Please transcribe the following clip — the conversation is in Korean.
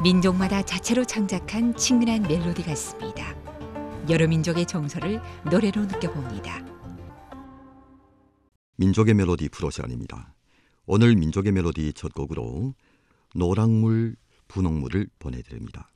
민족마다 자체로 창작한 친근한 멜로디 같습니다. 여러 민족의 정서를 노래로 느껴봅니다. 민족의 멜로디 프로 시간입니다. 오늘 민족의 멜로디 첫 곡으로 노랑물 분홍물을 보내드립니다.